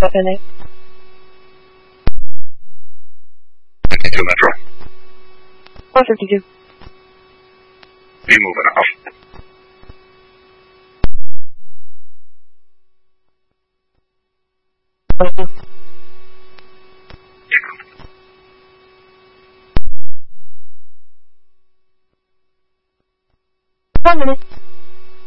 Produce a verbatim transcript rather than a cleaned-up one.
fifty-two Metro. four fifty-two. Be moving off. One minute.